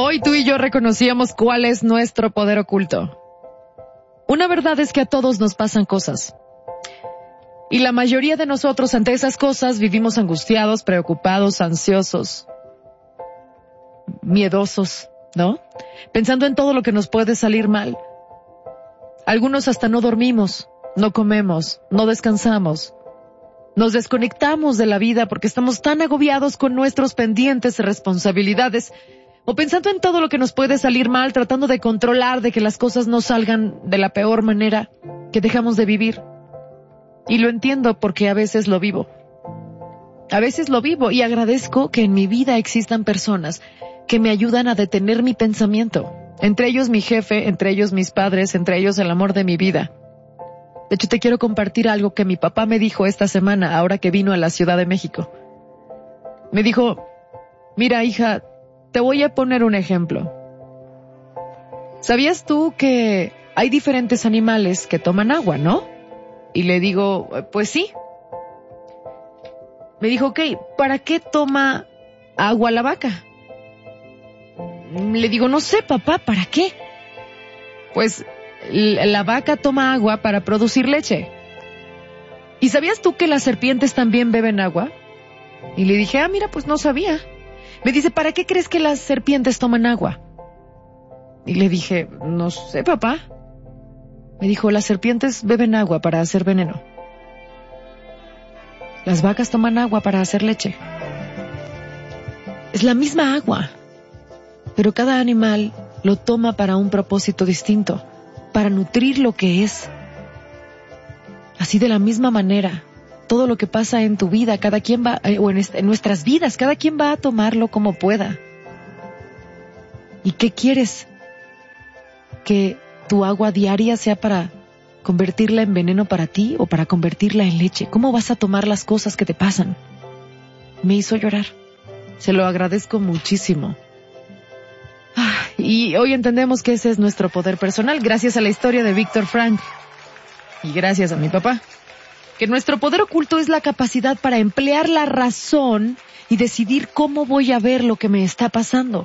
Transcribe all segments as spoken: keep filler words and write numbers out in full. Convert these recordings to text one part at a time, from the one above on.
Hoy tú y yo reconocíamos cuál es nuestro poder oculto. Una verdad es que a todos nos pasan cosas. Y la mayoría de nosotros ante esas cosas vivimos angustiados, preocupados, ansiosos, miedosos, ¿no? Pensando en todo lo que nos puede salir mal. Algunos hasta no dormimos, no comemos, no descansamos. Nos desconectamos de la vida porque estamos tan agobiados con nuestros pendientes y responsabilidades, o pensando en todo lo que nos puede salir mal, tratando de controlar de que las cosas no salgan de la peor manera, que dejamos de vivir. Y lo entiendo porque a veces lo vivo. A veces lo vivo y agradezco que en mi vida existan personas que me ayudan a detener mi pensamiento. Entre ellos mi jefe, entre ellos mis padres, entre ellos el amor de mi vida. De hecho, te quiero compartir algo que mi papá me dijo esta semana, ahora que vino a la Ciudad de México. Me dijo, mira hija, te voy a poner un ejemplo. ¿Sabías tú que hay diferentes animales que toman agua, no? Y le digo, pues sí. Me dijo, ok, ¿para qué toma agua la vaca? Le digo, no sé, papá, ¿para qué? Pues la vaca toma agua para producir leche. ¿Y sabías tú que las serpientes también beben agua? Y le dije, ah, mira, pues no sabía. Me dice, ¿para qué crees que las serpientes toman agua? Y le dije, no sé, papá. Me dijo, las serpientes beben agua para hacer veneno. Las vacas toman agua para hacer leche. Es la misma agua, pero cada animal lo toma para un propósito distinto, para nutrir lo que es. Así de la misma manera, todo lo que pasa en tu vida, cada quien va, eh, o en, est- en nuestras vidas, cada quien va a tomarlo como pueda. ¿Y qué quieres? ¿Que tu agua diaria sea para convertirla en veneno para ti o para convertirla en leche? ¿Cómo vas a tomar las cosas que te pasan? Me hizo llorar. Se lo agradezco muchísimo. Ah, y hoy entendemos que ese es nuestro poder personal, gracias a la historia de Víctor Frank. Y gracias a mi papá. Que nuestro poder oculto es la capacidad para emplear la razón y decidir cómo voy a ver lo que me está pasando.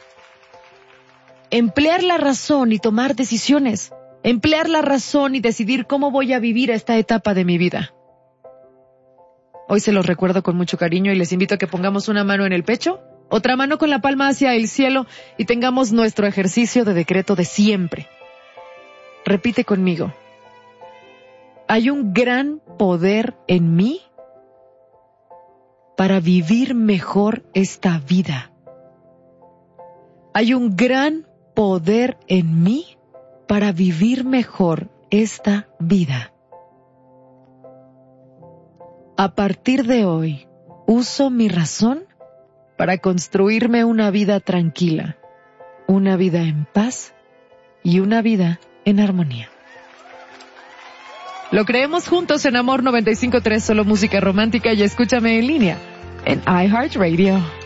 Emplear la razón y tomar decisiones. Emplear la razón y decidir cómo voy a vivir esta etapa de mi vida. Hoy se los recuerdo con mucho cariño y les invito a que pongamos una mano en el pecho, otra mano con la palma hacia el cielo y tengamos nuestro ejercicio de decreto de siempre. Repite conmigo. Hay un gran poder en mí para vivir mejor esta vida. Hay un gran poder en mí para vivir mejor esta vida. A partir de hoy, uso mi razón para construirme una vida tranquila, una vida en paz y una vida en armonía. Lo creemos juntos en Amor noventa y cinco punto tres, solo música romántica, y escúchame en línea en iHeartRadio.